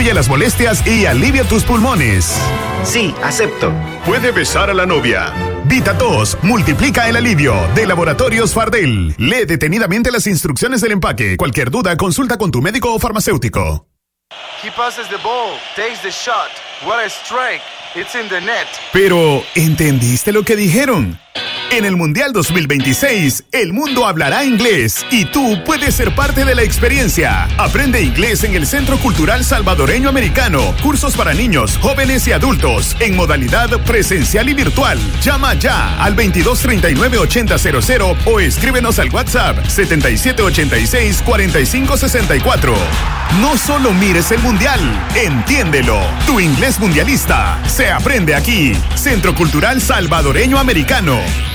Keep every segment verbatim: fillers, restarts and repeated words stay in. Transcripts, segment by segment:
Alivia las molestias y alivia tus pulmones. Sí, acepto. Puede besar a la novia. VitaTos multiplica el alivio. De Laboratorios Fardel. Lee detenidamente las instrucciones del empaque. Cualquier duda, consulta con tu médico o farmacéutico. He passes the ball, takes the shot. What a strike. It's in the net. Pero, ¿entendiste lo que dijeron? En el Mundial dos mil veintiséis, el mundo hablará inglés y tú puedes ser parte de la experiencia. Aprende inglés en el Centro Cultural Salvadoreño Americano. Cursos para niños, jóvenes y adultos en modalidad presencial y virtual. Llama ya al veintidós treinta y nueve ochenta cero cero o escríbenos al WhatsApp setenta y siete ochenta y seis cuarenta y cinco sesenta y cuatro. No solo mires el Mundial, entiéndelo. Tu inglés mundialista se aprende aquí. Centro Cultural Salvadoreño Americano.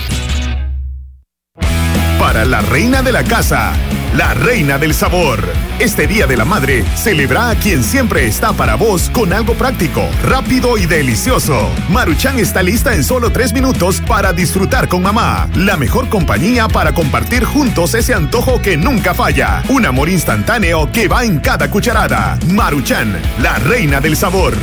Para la reina de la casa, la reina del sabor. Este Día de la Madre, celebra a quien siempre está para vos con algo práctico, rápido y delicioso. Maruchan está lista en solo tres minutos para disfrutar con mamá. La mejor compañía para compartir juntos ese antojo que nunca falla. Un amor instantáneo que va en cada cucharada. Maruchan, la reina del sabor.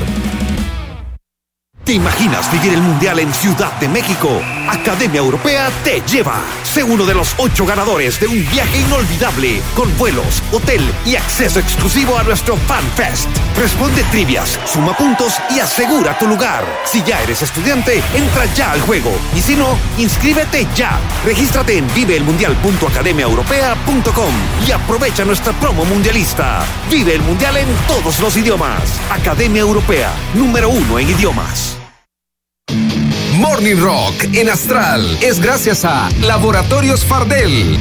¿Te imaginas vivir el Mundial en Ciudad de México? Academia Europea te lleva. Sé uno de los ocho ganadores de un viaje inolvidable con vuelos, hotel y acceso exclusivo a nuestro Fan Fest. Responde trivias, suma puntos y asegura tu lugar. Si ya eres estudiante, entra ya al juego. Y si no, inscríbete ya. Regístrate en vive el mundial punto academia europea punto com y aprovecha nuestra promo mundialista. Vive el Mundial en todos los idiomas. Academia Europea, número uno en idiomas. Morning Rock en Astral es gracias a Laboratorios Fardel.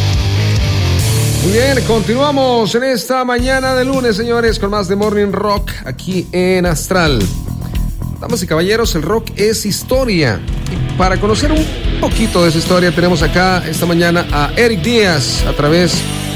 Muy bien, continuamos en esta mañana de lunes, señores, con más de Morning Rock aquí en Astral. Damas y caballeros, el rock es historia. Y para conocer un poquito de esa historia, tenemos acá esta mañana a Eric Díaz a través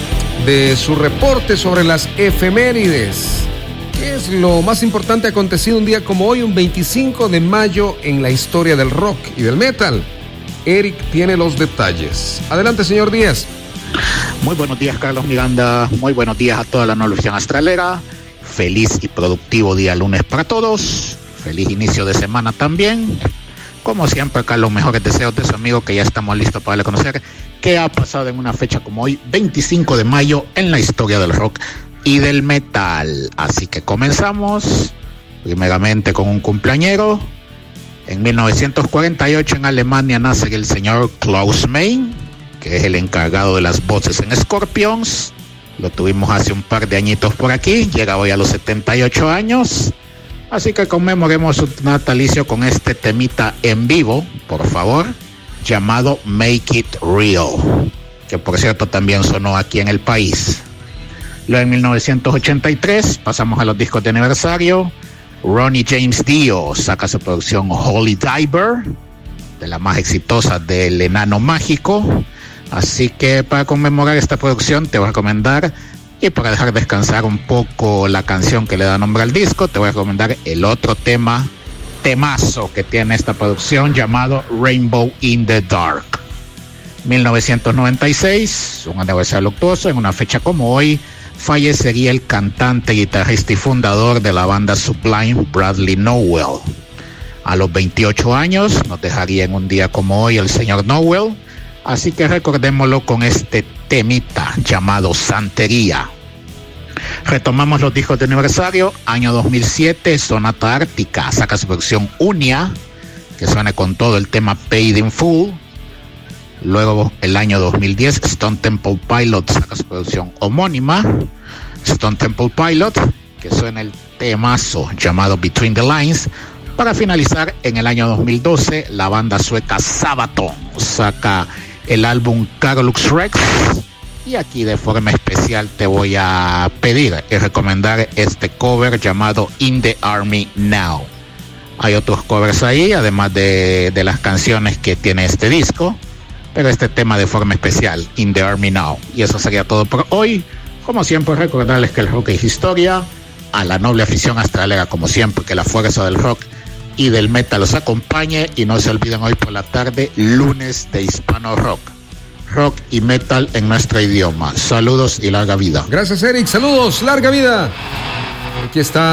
de su reporte sobre las efemérides. ¿Qué es lo más importante acontecido un día como hoy, un veinticinco de mayo, en la historia del rock y del metal? Eric tiene los detalles. Adelante, señor Díaz. Muy buenos días, Carlos Miranda. Muy buenos días a toda la navegación astralera. Feliz y productivo día lunes para todos. Feliz inicio de semana también. Como siempre, acá los mejores deseos de su amigo, que ya estamos listos para conocer qué ha pasado en una fecha como hoy, veinticinco de mayo, en la historia del rock y del metal. Así que comenzamos primeramente con un cumpleañero. En mil novecientos cuarenta y ocho en Alemania nace el señor Klaus Meine, que es el encargado de las voces en Scorpions. Lo tuvimos hace un par de añitos por aquí, llega hoy a los setenta y ocho años. Así que conmemoremos su natalicio con este temita en vivo, por favor, llamado Make It Real, que por cierto también sonó aquí en el país. Luego en mil novecientos ochenta y tres pasamos a los discos de aniversario. Ronnie James Dio saca su producción Holy Diver, de la más exitosa del Enano Mágico. Así que para conmemorar esta producción te voy a recomendar, y para dejar descansar un poco la canción que le da nombre al disco, te voy a recomendar el otro tema, temazo que tiene esta producción, llamado Rainbow in the Dark. mil novecientos noventa y seis, un aniversario luctuoso. En una fecha como hoy fallecería el cantante, guitarrista y fundador de la banda Sublime, Bradley Nowell. A los veintiocho años nos dejaría en un día como hoy el señor Nowell, así que recordémoslo con este temita llamado Santería. Retomamos los discos de aniversario. Año dos mil siete, Sonata Ártica saca su producción Unia, que suena con todo el tema Paid in Full. Luego, el año dos mil diez, Stone Temple Pilots saca su producción homónima, Stone Temple Pilots, que suena el temazo llamado Between the Lines. Para finalizar, en el año dos mil doce, la banda sueca Sabaton saca el álbum Carolux Rex. Y aquí de forma especial te voy a pedir y recomendar este cover llamado In the Army Now. Hay otros covers ahí, además de, de las canciones que tiene este disco, pero este tema de forma especial, In the Army Now. Y eso sería todo por hoy. Como siempre, recordarles que el rock es historia. A la noble afición astralera, como siempre, que la fuerza del rock y del metal los acompañe. Y no se olviden, hoy por la tarde, lunes de Hispano Rock. Rock y metal en nuestro idioma. Saludos y larga vida. Gracias, Eric. Saludos, larga vida. Aquí está